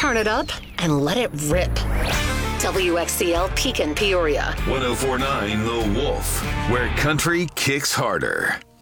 turn it up and let it rip. WXCL Pekin, Peoria. 1049 The Wolf, where country kicks harder.